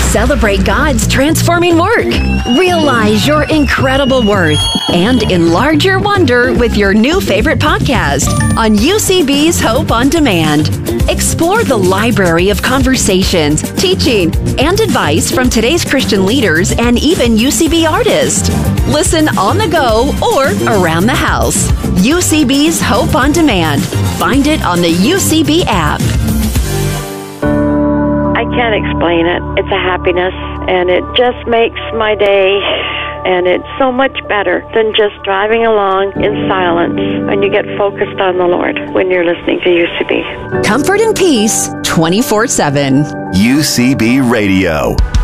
Celebrate God's transforming work. Realize your incredible worth and enlarge your wonder with your new favorite podcast on UCB's Hope on Demand. Explore the library of conversations, teaching, and advice from today's Christian leaders and even UCB artists. Listen on the go or around the house. UCB's Hope on Demand. Find it on the UCB app. I can't explain it. It's a happiness, and it just makes my day, and it's so much better than just driving along in silence when you get focused on the Lord when you're listening to UCB. Comfort and peace 24/7. UCB Radio.